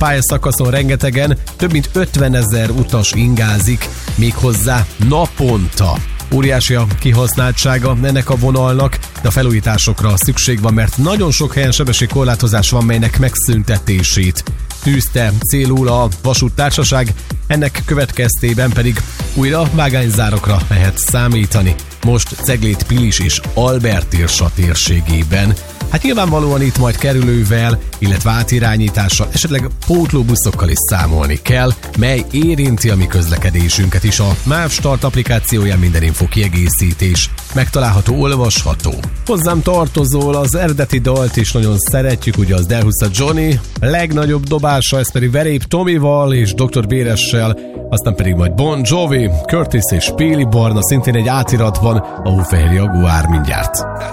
pályaszakaszon rengetegen, több mint 50 000 utas ingázik, méghozzá naponta. Óriási a kihasználtsága ennek a vonalnak, de a felújításokra szükség van, mert nagyon sok helyen sebességkorlátozás van, melynek megszüntetését tűzte célul a vasúttársaság, ennek következtében pedig újra vágányzárokra lehet számítani. Most Ceglét, Pilis és Albertirsa térségében. Hát nyilvánvalóan itt majd kerülővel, illetve átirányítással, esetleg pótlóbuszokkal is számolni kell, mely érinti a mi közlekedésünket is. A MÁV Start applikációján minden info kiegészítés megtalálható, olvasható. Hozzám tartozol, az eredeti dalt is nagyon szeretjük, ugye az Delhusa Johnny legnagyobb dobása, ez pedig Veréb Tomival és Dr. Béressel, aztán pedig majd Bon Jovi, Curtis és Péli Barna, szintén egy átiratban, a Hófehér Jaguár mindjárt.